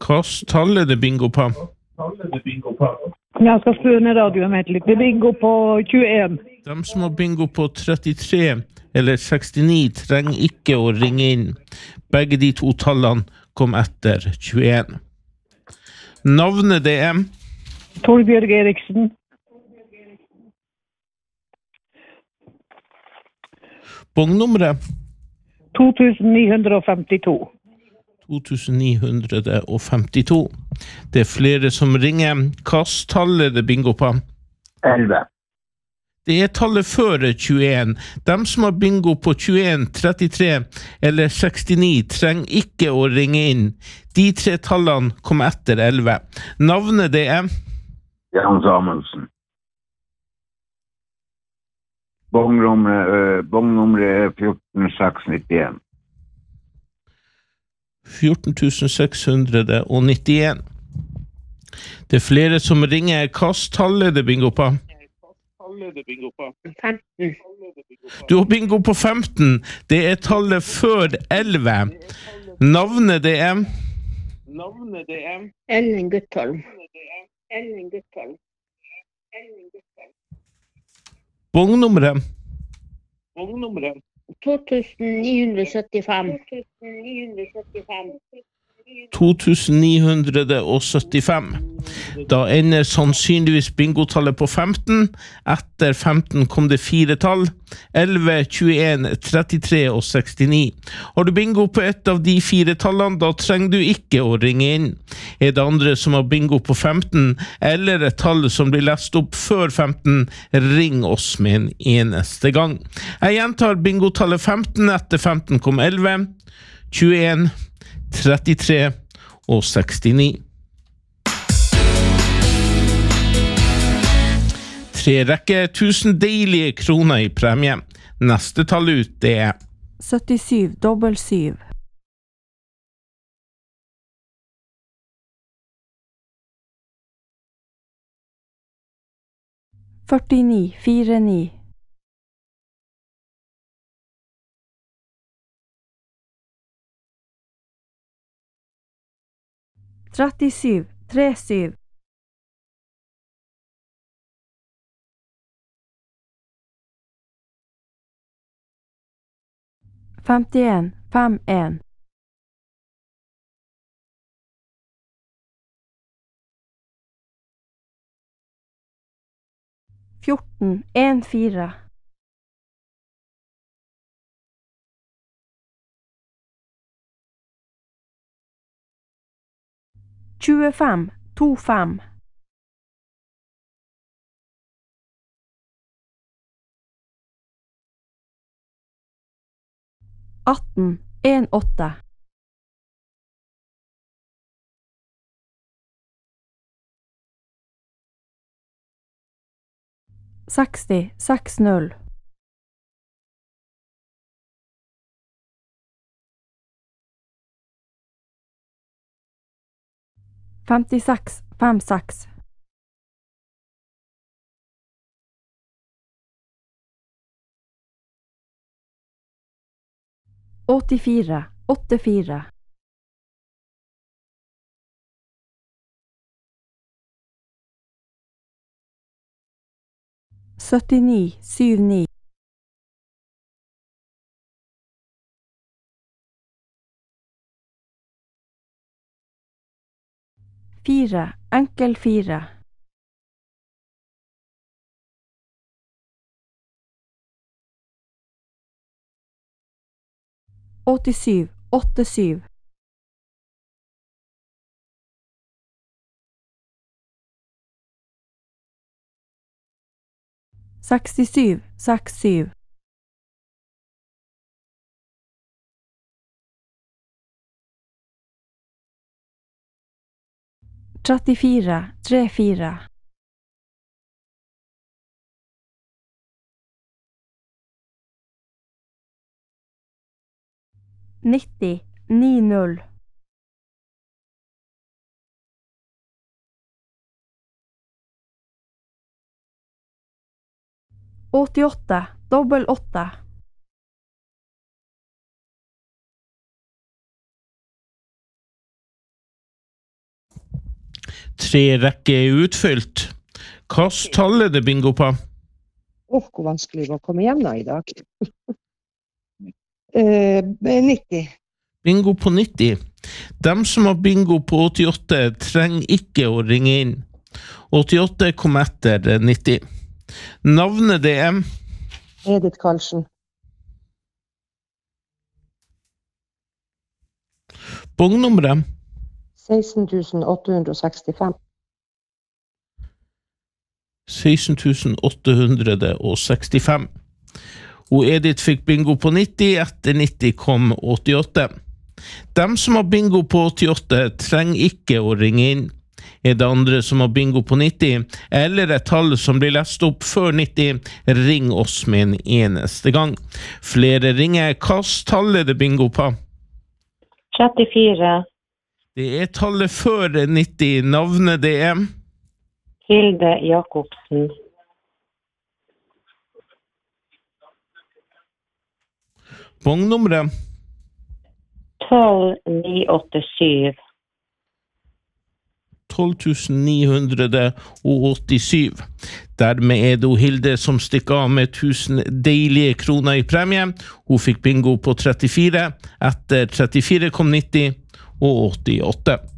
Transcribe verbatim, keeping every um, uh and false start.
Hvilket tall er det bingo på? Jeg skal skru ned radioen helt litt. Det er bingo på tjueen. De som har bingo på trettitre eller sekstini trenger ikke å ringe inn. Begge de to tallene kom etter tjueen. Navnet det er? Torbjørg Eriksen. Bongnummeret? to tusen ni hundre femtito. to tusen ni hundre femtito. Det er flere som ringer. Hvilket tall er det bingo på? elleve. Det er tallet før tjueen. De som har bingo på tjueen, trettitre eller sekstini trenger ikke å ringe inn. De tre tallene kom etter elleve. Navnet det er? Jan Samuelsen. Bongnummeret er fjorten seks nittien. fjorten tusen seks hundre nittien. Det er flere som ringer. Hvilket tall er det bingo på? femten. Du har bingo på femten. Det er tallet før elleve. Navnet det er? Navnet det er? Ellen Gutholm. Ellen Gutholm. Bongnummeret? Bongnummeret? to tusen ni hundre syttifem. to tusen ni hundre syttifem. Da ender sannsynligvis bingotallet på femten. Etter femten kom det fire tall. elleve, tjueen, trettitre og sekstini. Har du bingo på ett av de fire tallene, da trenger du ikke å ringe inn. Er det andre som har bingo på femten, eller et tall som blir lest opp før femten, ring oss med en eneste gang. Jeg gjentar bingotallet femten. Etter femten kom elleve, tjueen, trettitre og sekstini. Tre rekke tusen deilige kroner i premie. Neste tall ut, det er syttisju, dobbelt syv. førtini, fire ni. trettisju, tre syv. femtien, fem en. fjorten, en fire. tjuefem, to fem. atten, en åtte. seksti, seks null. femtiseks, fem seks. åttifire, åtte fire. syttini, syv ni. fire, enkel fire. åttisju, åtte syv. sekstisju, seks syv. trettifire, tre fire. nitti, ni null. åttiåtte, dobbel åtte. Tre rekker er utfylt. Hvilket tall er det bingo på? Åh, hvor vanskelig det var å komme hjem da i dag. uh, nitti. Bingo på nitti. Dem som har bingo på åttiåtte trenger ikke å ringe inn. åttiåtte kom etter nitti. Navnet det er Edith Karlsen. Bongnummeret seksten tusen åtte hundre og sekstifem. seksten tusen åtte hundre og sekstifem. Og Edith fikk bingo på nitti, etter nitti kom åttiåtte. Dem som har bingo på åttiåtte trenger ikke å ringe inn. Er det andre som har bingo på nitti, eller et tall som blir lest opp før nitti, ring oss med en eneste gang. Flere ringer. Hvilket tall er det bingo på? trettifire. Det er tallet før nitti. Navnet det er Hilde Jakobsen. Bongnummeret tolv ni åtte syv. tolv tusen ni hundre og åttisyv. Dermed er det Hilde som stikker av med tusen deilige kroner i premie. Hun fikk bingo på trettifire. Etter trettifire kom nitti og åttiåtte.